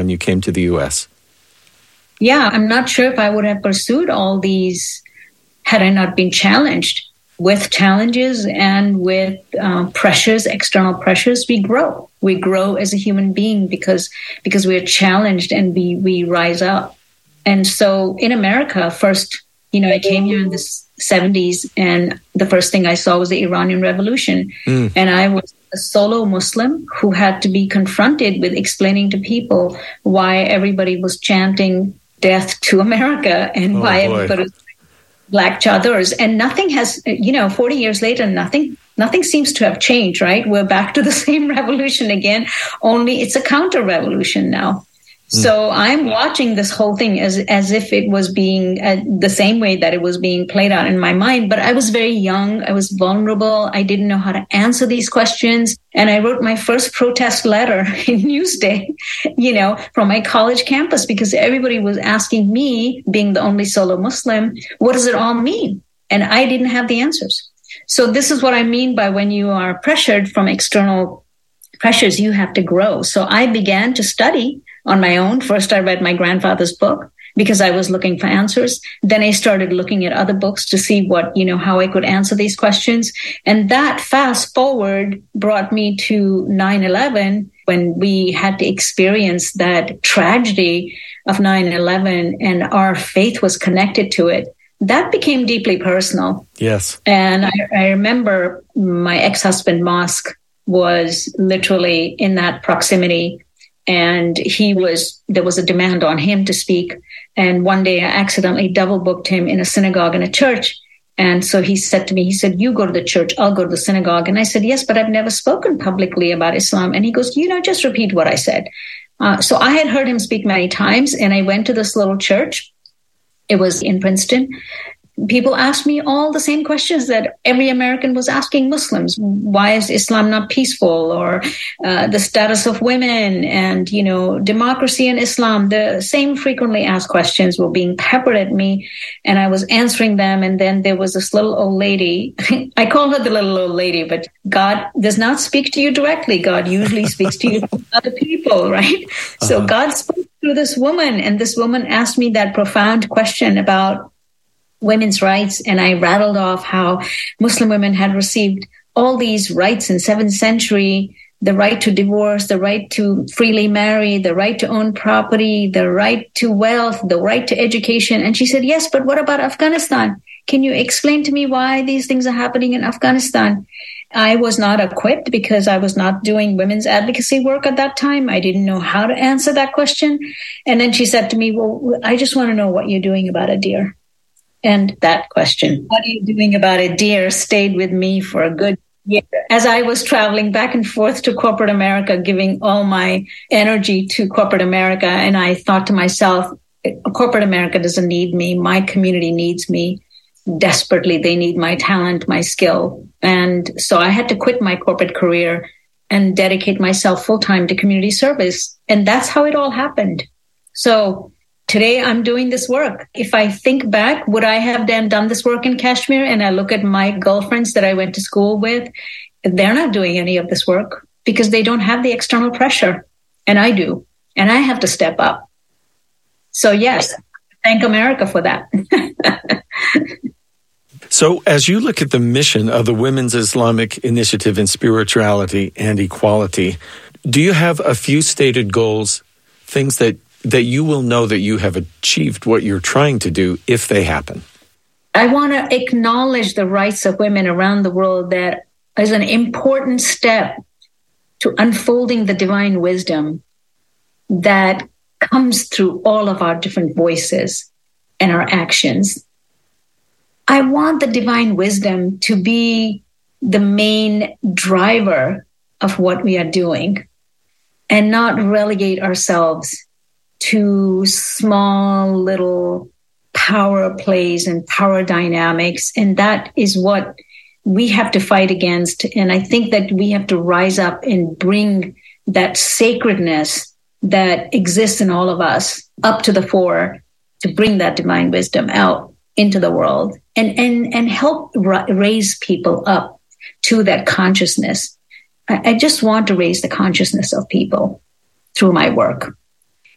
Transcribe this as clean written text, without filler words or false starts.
when you came to the U.S.? Yeah, I'm not sure if I would have pursued all these had I not been challenged. With challenges and with pressures, external pressures, we grow. We grow as a human being because we're challenged and we rise up. And so in America, first, I came here in the 70s, and the first thing I saw was the Iranian Revolution. And I was a solo Muslim who had to be confronted with explaining to people why everybody was chanting death to America and why everybody was Black chadors. And nothing has, 40 years later, nothing seems to have changed, right? We're back to the same revolution again, only it's a counter-revolution now. So I'm watching this whole thing as if it was being the same way that it was being played out in my mind. But I was very young. I was vulnerable. I didn't know how to answer these questions. And I wrote my first protest letter in Newsday, from my college campus, because everybody was asking me, being the only solo Muslim, what does it all mean? And I didn't have the answers. So this is what I mean by when you are pressured from external pressures, you have to grow. So I began to study on my own. First, I read my grandfather's book because I was looking for answers. Then I started looking at other books to see how I could answer these questions. And that fast forward brought me to 9/11, when we had to experience that tragedy of 9/11 and our faith was connected to it. That became deeply personal. Yes. And I remember my ex-husband, Mosque, was literally in that proximity. And there was a demand on him to speak. And one day I accidentally double booked him in a synagogue and a church. And so he said to me, you go to the church, I'll go to the synagogue. And I said, yes, but I've never spoken publicly about Islam. And he goes, just repeat what I said. So I had heard him speak many times, and I went to this little church. It was in Princeton. People asked me all the same questions that every American was asking Muslims. Why is Islam not peaceful? Or the status of women and, democracy in Islam. The same frequently asked questions were being peppered at me, and I was answering them. And then there was this little old lady. I call her the little old lady, but God does not speak to you directly. God usually speaks to you from other people, right? So God spoke through this woman, and this woman asked me that profound question about women's rights. And I rattled off how Muslim women had received all these rights in 7th century, the right to divorce, the right to freely marry, the right to own property, the right to wealth, the right to education. And she said, yes, but what about Afghanistan? Can you explain to me why these things are happening in Afghanistan? I was not equipped because I was not doing women's advocacy work at that time. I didn't know how to answer that question. And then she said to me, well, I just want to know what you're doing about it, dear. And that question, what are you doing about it, dear, stayed with me for a good year. As I was traveling back and forth to corporate America, giving all my energy to corporate America. And I thought to myself, corporate America doesn't need me. My community needs me desperately. They need my talent, my skill. And so I had to quit my corporate career and dedicate myself full-time to community service. And that's how it all happened. So today I'm doing this work. If I think back, would I have done this work in Kashmir? And I look at my girlfriends that I went to school with, they're not doing any of this work because they don't have the external pressure. And I do. And I have to step up. So yes, thank America for that. So as you look at the mission of the Women's Islamic Initiative in Spirituality and Equality, do you have a few stated goals, things that you will know that you have achieved what you're trying to do if they happen? I want to acknowledge the rights of women around the world. That is an important step to unfolding the divine wisdom that comes through all of our different voices and our actions. I want the divine wisdom to be the main driver of what we are doing and not relegate ourselves to small little power plays and power dynamics. And that is what we have to fight against. And I think that we have to rise up and bring that sacredness that exists in all of us up to the fore to bring that divine wisdom out into the world and help raise people up to that consciousness. I just want to raise the consciousness of people through my work.